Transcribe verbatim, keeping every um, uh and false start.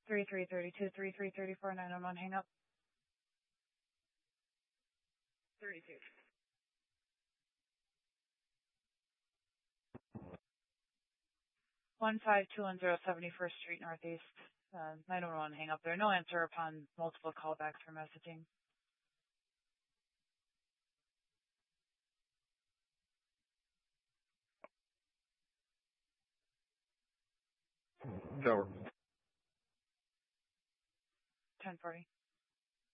three three three two, three three three four, nine one one, hang up. thirty-two. one five two one zero, seventy-first Street Northeast, uh, nine one one, hang up there. No answer upon multiple callbacks for messaging. Tower. ten forty.